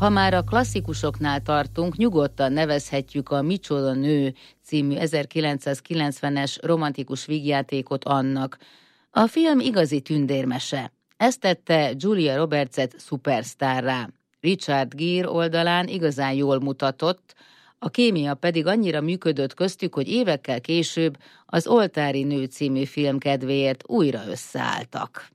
Ha már a klasszikusoknál tartunk, nyugodtan nevezhetjük a Micsoda nő című 1990-es romantikus vígjátékot annak. A film igazi tündérmese. Ezt tette Julia Robertset szupersztárrá. Richard Gere oldalán igazán jól mutatott, a kémia pedig annyira működött köztük, hogy évekkel később az Oltári nő című film kedvéért újra összeálltak.